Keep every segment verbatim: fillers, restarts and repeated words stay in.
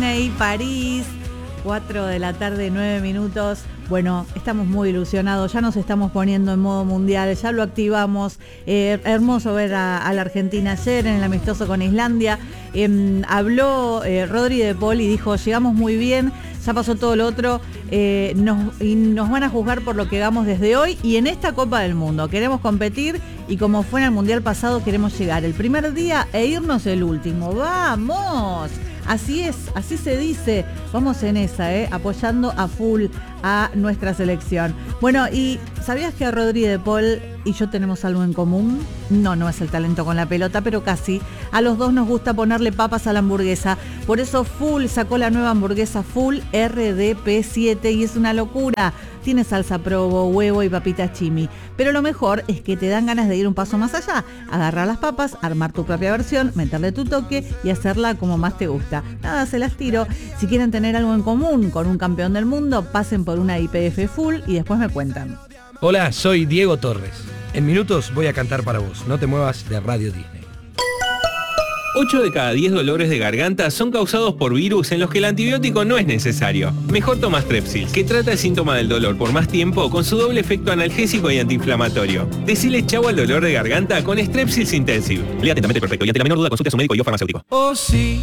Disney, París, cuatro de la tarde, nueve minutos. Bueno, estamos muy ilusionados, ya nos estamos poniendo en modo mundial, ya lo activamos. Eh, hermoso ver a, a la Argentina ayer en el amistoso con Islandia. Eh, habló eh, Rodri de Paul y dijo, llegamos muy bien, ya pasó todo lo otro, eh, nos, y nos van a juzgar por lo que hagamos desde hoy y en esta Copa del Mundo. Queremos competir y como fue en el Mundial pasado, queremos llegar el primer día e irnos el último. ¡Vamos! Así es, así se dice. Vamos en esa, ¿eh? Apoyando a full a nuestra selección. Bueno, ¿y sabías que Rodri de Paul y yo tenemos algo en común? No, no es el talento con la pelota, pero casi. A los dos nos gusta ponerle papas a la hamburguesa. Por eso Full sacó la nueva hamburguesa Full R D P siete y es una locura. Tiene salsa provo, huevo y papitas chimi. Pero lo mejor es que te dan ganas de ir un paso más allá. Agarrar las papas, armar tu propia versión, meterle tu toque y hacerla como más te gusta. Nada, se las tiro. Si quieren tener algo en común con un campeón del mundo, pasen por una I P F Full y después me cuentan. Hola, soy Diego Torres. En minutos voy a cantar para vos. No te muevas de Radio Disney. ocho de cada diez dolores de garganta son causados por virus en los que el antibiótico no es necesario. Mejor toma Strepsils, que trata el síntoma del dolor por más tiempo con su doble efecto analgésico y antiinflamatorio. Decile chau al dolor de garganta con Strepsils Intensive. Lea atentamente el prospecto y ante la menor duda consulte a su médico y o farmacéutico. Oh sí,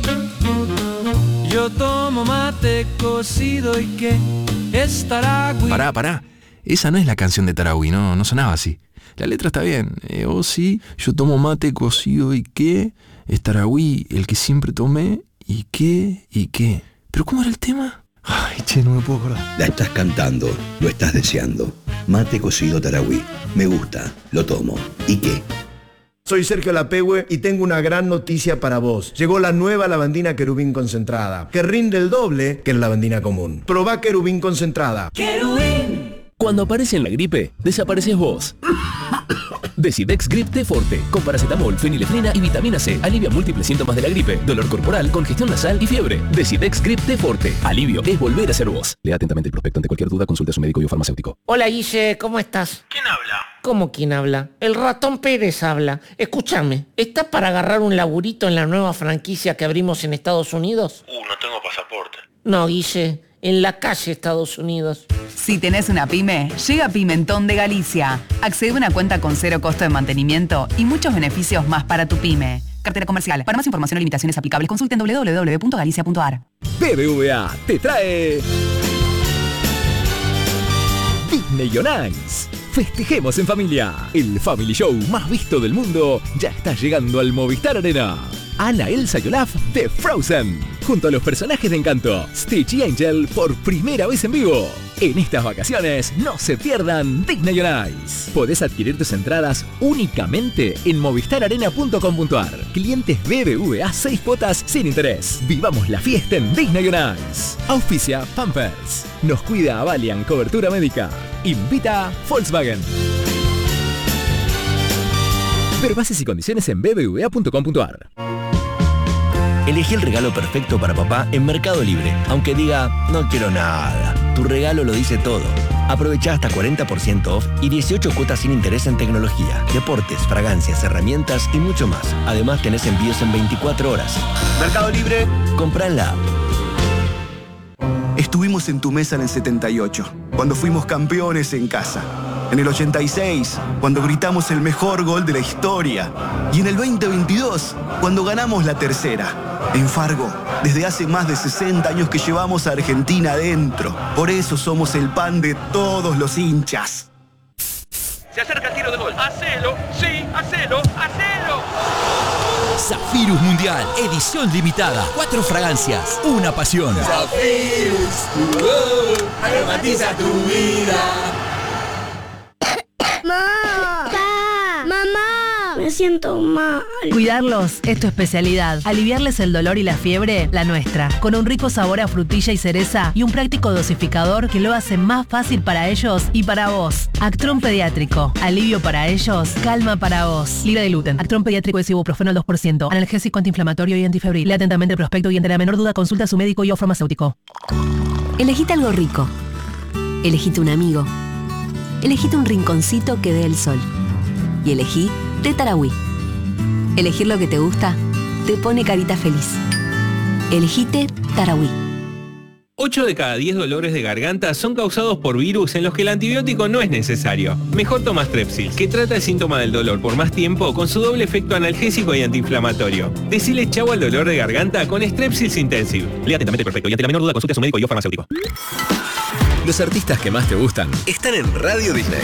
yo tomo mate cocido y qué es Taragüí. Pará, pará. Esa no es la canción de Taragüí, no, no sonaba así. La letra está bien. Eh, oh sí, yo tomo mate cocido y qué es Taragüí, el que siempre tomé, y qué, y qué. ¿Pero cómo era el tema? Ay, che, no me puedo acordar. La estás cantando, lo estás deseando. Mate cocido Taragüí. Me gusta, lo tomo. ¿Y qué? Soy Sergio Lapehue y tengo una gran noticia para vos. Llegó la nueva lavandina Querubín concentrada, que rinde el doble que la lavandina común. Probá Querubín concentrada. ¡Querubín! Cuando aparece en la gripe, desapareces vos. Decidex Grip T Forte, con paracetamol, fenilefrina y vitamina C. Alivia múltiples síntomas de la gripe, dolor corporal, congestión nasal y fiebre. Decidex Grip T Forte. Alivio es volver a ser vos. Lea atentamente el prospecto. Ante cualquier duda, consulte a su médico y o farmacéutico. Hola Guille, ¿cómo estás? ¿Quién habla? ¿Cómo quién habla? El ratón Pérez habla. Escúchame, ¿estás para agarrar un laburito en la nueva franquicia que abrimos en Estados Unidos? Uh, no tengo pasaporte. No, Guille, en la calle Estados Unidos. Si tenés una pyme, llega Pimentón de Galicia. Accede a una cuenta con cero costo de mantenimiento y muchos beneficios más para tu pyme. Cartera comercial. Para más información o limitaciones aplicables, consulten doble u doble u doble u punto galicia punto a r. B B V A te trae Disney on Ice. Festejemos en familia. El Family Show más visto del mundo ya está llegando al Movistar Arena. Anna, Elsa y Olaf de Frozen, junto a los personajes de Encanto, Stitch y Angel por primera vez en vivo. En estas vacaciones no se pierdan Disney on Ice. Podés adquirir tus entradas únicamente en movistar arena punto com punto a r. Clientes B B V A seis cuotas sin interés. Vivamos la fiesta en Disney on Ice. Auspicia Pampers. Nos cuida Avalian Cobertura Médica. Invita Volkswagen. Ver bases y condiciones en b b v a punto com punto a r. Elegí el regalo perfecto para papá en Mercado Libre. Aunque diga, no quiero nada. Tu regalo lo dice todo. Aprovecha hasta cuarenta por ciento off y dieciocho cuotas sin interés en tecnología, deportes, fragancias, herramientas y mucho más. Además tenés envíos en veinticuatro horas. Mercado Libre, compra en la app. Estuvimos en tu mesa en el setenta y ocho, cuando fuimos campeones en casa. En el ochenta y seis, cuando gritamos el mejor gol de la historia. Y en el veinte veintidós, cuando ganamos la tercera. En Fargo, desde hace más de sesenta años que llevamos a Argentina adentro. Por eso somos el pan de todos los hinchas. Se acerca el tiro de gol. ¡Hacelo! ¡Sí! ¡Hacelo! ¡Hacelo! Zafirus Mundial, edición limitada. Cuatro fragancias, una pasión. Zafirus, uh, aromatiza tu vida. ¡Mamá! ¡Pa! ¡Mamá! Me siento mal. Cuidarlos es tu especialidad. Aliviarles el dolor y la fiebre, la nuestra. Con un rico sabor a frutilla y cereza y un práctico dosificador que lo hace más fácil para ellos y para vos. Actron Pediátrico. Alivio para ellos, calma para vos. Libre de gluten. Actron Pediátrico es ibuprofeno al dos por ciento. Analgésico, antiinflamatorio y antifebril. Lea atentamente el prospecto y ante la menor duda consulta a su médico y o farmacéutico. Elegite algo rico. Elegite un amigo. Elegite un rinconcito que dé el sol. Y elegí de Taragüí. Elegir lo que te gusta te pone carita feliz. Elegite Tarahui. ocho de cada diez dolores de garganta son causados por virus en los que el antibiótico no es necesario. Mejor toma Strepsil, que trata el síntoma del dolor por más tiempo con su doble efecto analgésico y antiinflamatorio. Decile chau al dolor de garganta con Strepsils Intensive. Lea atentamente el prospecto y ante la menor duda consulte a su médico y o farmacéutico. Los artistas que más te gustan están en Radio Disney.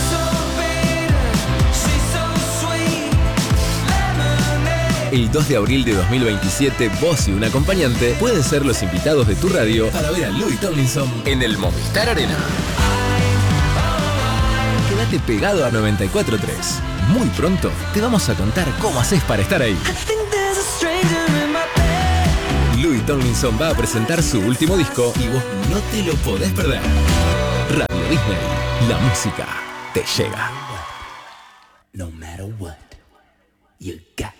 El dos de abril de dos mil veintisiete, vos y un acompañante pueden ser los invitados de tu radio para ver a Louis Tomlinson en el Movistar Arena. Quédate pegado a noventa y cuatro punto tres. Muy pronto te vamos a contar cómo haces para estar ahí. Louis Tomlinson va a presentar su último disco y vos no te lo podés perder. Radio Disney, la música te llega. No matter what, you got